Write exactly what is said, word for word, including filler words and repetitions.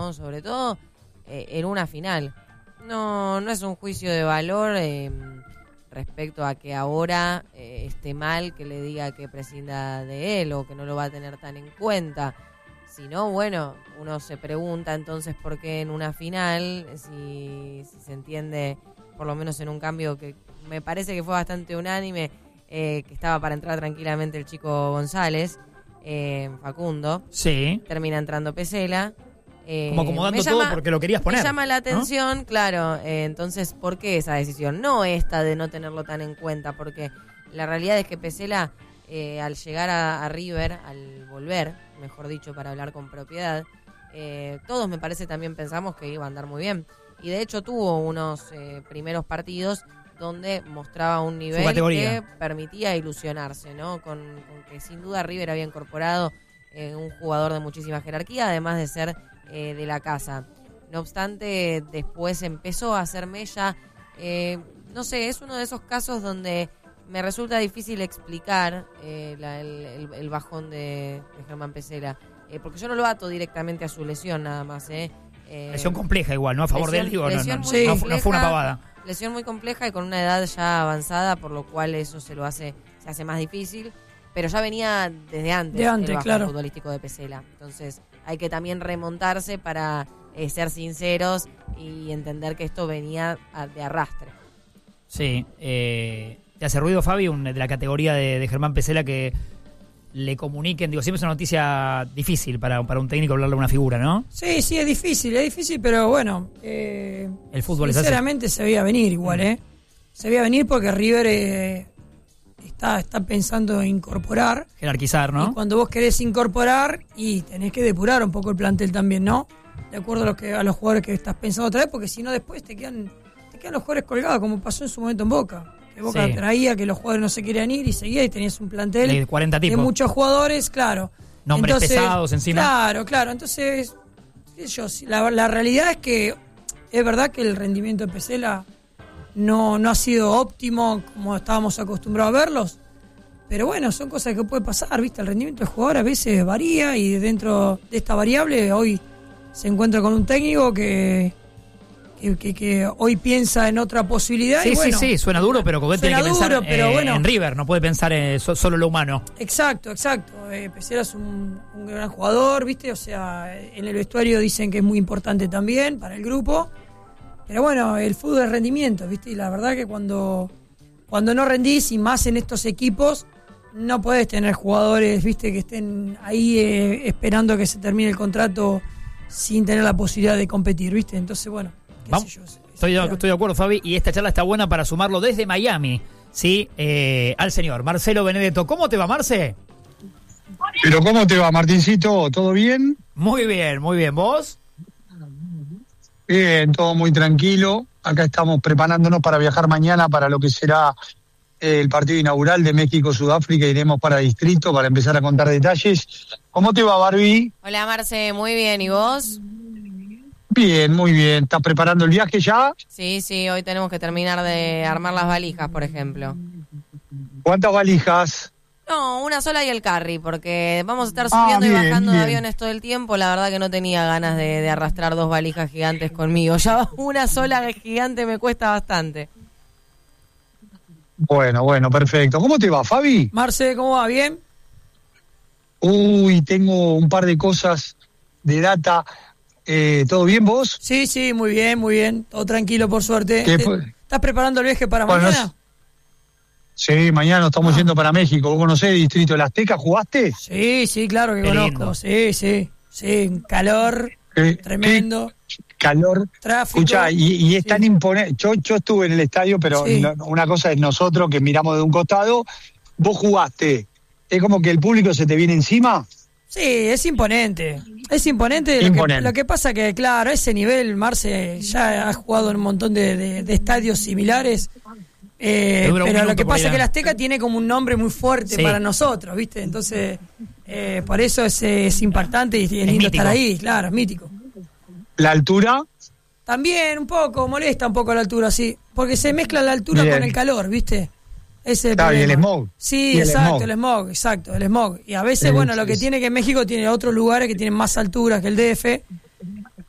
¿no? Sobre todo eh, en una final. No, no es un juicio de valor eh, respecto a que ahora eh, esté mal que le diga que prescinda de él o que no lo va a tener tan en cuenta. Sino, bueno, uno se pregunta entonces por qué en una final, si, si se entiende, por lo menos en un cambio que me parece que fue bastante unánime, eh, que estaba para entrar tranquilamente el chico González, eh, Facundo. Sí. Termina entrando Pesela. Eh, Como acomodando llama, todo porque lo querías poner. Me llama la atención, ¿no? claro. Eh, entonces, ¿por qué esa decisión? No esta de no tenerlo tan en cuenta, porque la realidad es que Pesela, eh, al llegar a, a River, al volver, mejor dicho, para hablar con propiedad, eh, todos me parece también pensamos que iba a andar muy bien. Y de hecho tuvo unos eh, primeros partidos donde mostraba un nivel que permitía ilusionarse, ¿no? Con, con que sin duda River había incorporado eh, un jugador de muchísima jerarquía, además de ser eh, de la casa. No obstante, después empezó a hacer mella. Eh, no sé, es uno de esos casos donde me resulta difícil explicar eh, la, el, el, el bajón de, de Germán Pesela, eh, porque yo no lo ato directamente a su lesión nada más. Eh. Eh, lesión compleja igual, ¿no? A favor lesión, de él, digo, no, no, sí, no, compleja, no fue una pavada. Lesión muy compleja y con una edad ya avanzada, por lo cual eso se lo hace, se hace más difícil, pero ya venía desde antes, de antes el bajón claro. futbolístico de Pesela. Entonces hay que también remontarse para eh, ser sinceros y entender que esto venía a, de arrastre. Sí, eh, ¿te hace ruido, Fabi, un, de la categoría de, de Germán Pesela que le comuniquen? Digo, siempre es una noticia difícil para, para un técnico hablarle a una figura, ¿no? Sí, sí, es difícil, es difícil, pero bueno, eh, el fútbol sinceramente se veía venir igual, ¿eh? Se veía venir porque River eh, está, está pensando en incorporar. Jerarquizar, ¿no? Y cuando vos querés incorporar, y tenés que depurar un poco el plantel también, ¿no? De acuerdo a, lo que, a los jugadores que estás pensando otra vez, porque si no después te quedan, te quedan los jugadores colgados, como pasó en su momento en Boca. Que Boca sí. traía, que los jugadores no se querían ir y seguía y tenías un plantel de cuarenta tipos. De muchos jugadores, claro. Nombres entonces, pesados encima. Claro, claro. Entonces, yo, la, la realidad es que es verdad que el rendimiento de Pesela no, no ha sido óptimo como estábamos acostumbrados a verlos. Pero bueno, son cosas que puede pasar, ¿viste? El rendimiento del jugador a veces varía y dentro de esta variable hoy se encuentra con un técnico que... Que, que, que hoy piensa en otra posibilidad. Sí, y bueno, sí, sí, suena duro, pero Coudet tiene que pensar duro, pero eh, bueno. en River, no puede pensar en so, solo lo humano. Exacto, exacto. Eh, Pesela es un, un gran jugador, ¿viste? O sea, en el vestuario dicen que es muy importante también para el grupo. Pero bueno, el fútbol es rendimiento, ¿viste? Y la verdad que cuando, cuando no rendís, y más en estos equipos, no podés tener jugadores, ¿viste? Que estén ahí eh, esperando que se termine el contrato sin tener la posibilidad de competir, ¿viste? Entonces, bueno. Vamos. Yo, estoy, de, estoy de acuerdo, Fabi, y esta charla está buena para sumarlo desde Miami, ¿sí? Eh, al señor Marcelo Benedetto. ¿Cómo te va, Marce? Pero ¿cómo te va, Martincito? ¿Todo bien? Muy bien, muy bien. ¿Vos? Bien, todo muy tranquilo. Acá estamos preparándonos para viajar mañana para lo que será el partido inaugural de México-Sudáfrica. Iremos para Distrito para empezar a contar detalles. ¿Cómo te va, Barbie? Hola, Marce, muy bien. ¿Y vos? Bien, muy bien. ¿Estás preparando el viaje ya? Sí, sí, hoy tenemos que terminar de armar las valijas, por ejemplo. ¿Cuántas valijas? No, una sola y el carry, porque vamos a estar subiendo ah, bien, y bajando bien. de aviones todo el tiempo. La verdad que no tenía ganas de, de arrastrar dos valijas gigantes conmigo. Ya una sola gigante me cuesta bastante. Bueno, bueno, perfecto. ¿Cómo te va, Fabi? Marce, ¿cómo va? ¿Bien? Uy, tengo un par de cosas de data. Eh, ¿Todo bien vos? Sí, sí, muy bien, muy bien. Todo tranquilo, por suerte. ¿Te, ¿Estás preparando el viaje para bueno, mañana? Sí, mañana estamos ah. yendo para México. ¿Vos conocés el Distrito de la Azteca? ¿Jugaste? Sí, sí, claro que Qué conozco. Lindo. Sí, sí, sí. Calor ¿Qué, tremendo. Qué calor. Tráfico. Escuchá, y, y es sí. tan imponente. Yo, yo estuve en el estadio, pero sí. no, una cosa es nosotros que miramos de un costado. Vos jugaste. ¿Es como que el público se te viene encima? Sí, es imponente. Es imponente. imponente. Lo, que, lo que pasa que, claro, a ese nivel, Marce ya ha jugado en un montón de, de, de estadios similares. Eh, pero lo que pasa es que el Azteca tiene como un nombre muy fuerte sí. para nosotros, ¿viste? Entonces, eh, por eso es, es impactante y es lindo mítico. estar ahí, claro, es mítico. ¿La altura? También un poco, molesta un poco la altura, sí. Porque se mezcla la altura Bien. con el calor, ¿viste? Ese Claro, y el smog. Sí, y exacto, el smog. el smog, exacto, el smog. Y a veces, sí, bueno, sí, lo que sí. tiene que México tiene otros lugares que tienen más alturas que el D F,